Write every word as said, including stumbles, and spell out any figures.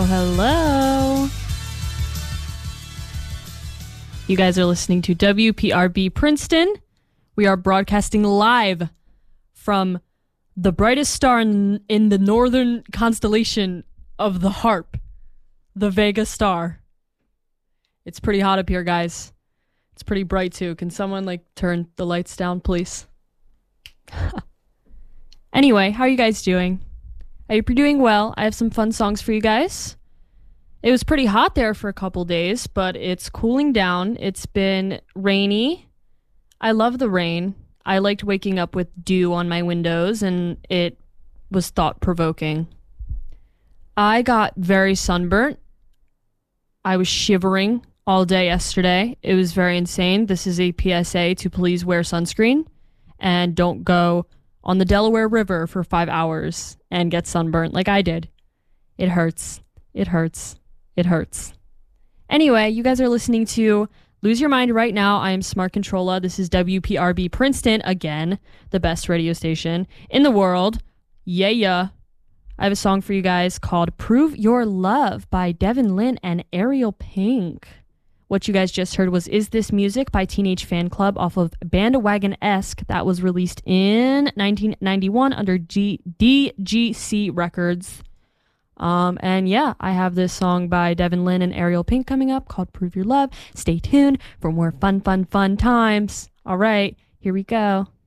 hello. You guys are listening to W P R B Princeton. We are broadcasting live from the brightest star in, in the northern constellation of the Harp, the Vega star. It's pretty hot up here, guys. It's pretty bright, too. Can someone, like, turn the lights down, please? Anyway, how are you guys doing? I hope you're doing well. I have some fun songs for you guys. It was pretty hot there for a couple days, but it's cooling down. It's been rainy. I love the rain. I liked waking up with dew on my windows, and it was thought-provoking. I got very sunburnt. I was shivering all day yesterday. It was very insane. This is a P S A to please wear sunscreen and don't go on the Delaware River for five hours and get sunburnt like I did. It hurts. It hurts. It hurts. Anyway, you guys are listening to Lose Your Mind right now. I am Smart Controlla. This is W P R B Princeton, again, the best radio station in the world. Yeah, yeah. I have a song for you guys called Prove Your Love by Devin Lynn and Ariel Pink. What you guys just heard was Is This Music by Teenage Fan Club off of Bandwagon-esque. That was released in nineteen ninety-one under G- D G C Records. Um, and yeah, I have this song by Devin Lynn and Ariel Pink coming up called Prove Your Love. Stay tuned for more fun, fun, fun times. All right, here we go.